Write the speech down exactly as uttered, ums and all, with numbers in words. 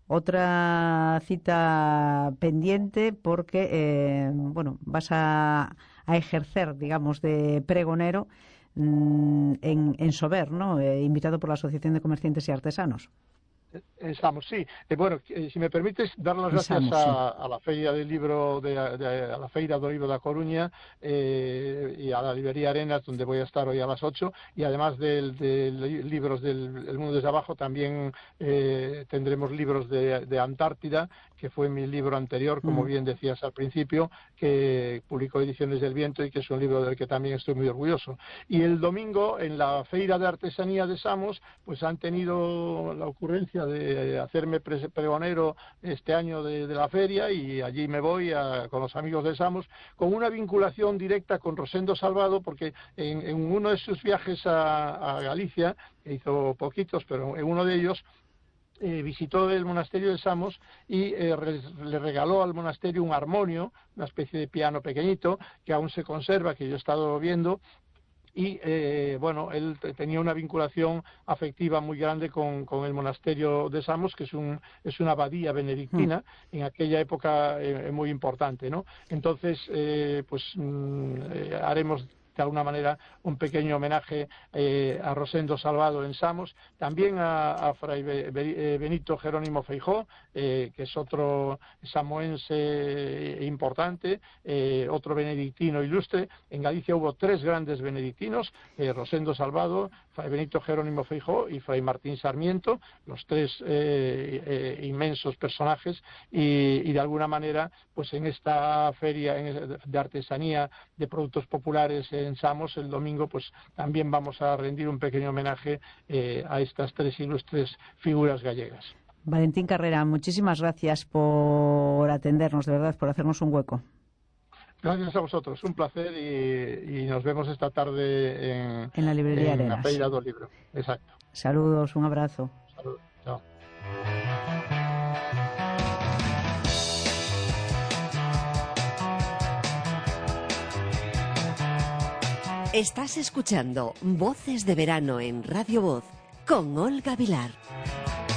otra cita pendiente porque, eh, bueno, vas a, a ejercer, digamos, de pregonero mmm, en, en Sober, ¿no? Eh, invitado por la Asociación de Comerciantes y Artesanos. En Samos, sí. Eh, bueno, eh, si me permites dar las gracias Samos, a, sí. a la Feira del Libro de, de, a la Feira do Libro da Coruña eh, y a la Librería Arenas, donde voy a estar hoy a las ocho, y además de, de libros del El Mundo desde Abajo, también eh, tendremos libros de, de Antártida, que fue mi libro anterior, como mm. bien decías al principio, que publicó Ediciones del Viento y que es un libro del que también estoy muy orgulloso. Y el domingo, en la Feira de Artesanía de Samos, pues han tenido la ocurrencia de hacerme pregonero este año de, de la feria, y allí me voy a, con los amigos de Samos, con una vinculación directa con Rosendo Salvado, porque en, en uno de sus viajes a, a Galicia, que hizo poquitos, pero en uno de ellos Eh, visitó el monasterio de Samos y eh, re, le regaló al monasterio un armonio, una especie de piano pequeñito que aún se conserva, que yo he estado viendo. Y eh, bueno, él tenía una vinculación afectiva muy grande con, con el monasterio de Samos, que es, un, es una abadía benedictina, mm. en aquella época eh, muy importante, ¿no? Entonces, eh, pues mm, eh, haremos de alguna manera un pequeño homenaje eh, a Rosendo Salvado en Samos, también a, a Fray Benito Jerónimo Feijó, eh, que es otro samoense importante, eh, otro benedictino ilustre. En Galicia hubo tres grandes benedictinos, eh, Rosendo Salvado, Fray Benito Jerónimo Feijó y Fray Martín Sarmiento, los tres eh, eh, inmensos personajes, y, y de alguna manera, pues en esta feria en, de artesanía, de productos populares en Samos, el domingo, pues también vamos a rendir un pequeño homenaje eh, a estas tres ilustres figuras gallegas. Valentín Carrera, muchísimas gracias por atendernos, de verdad, por hacernos un hueco. Gracias a vosotros, un placer, y, y nos vemos esta tarde en, en la librería en Arenas. la Feira do Libro. Exacto. Saludos, un abrazo. Saludos, chao. Estás escuchando Voces de Verano en Radio Voz con Olga Vilar.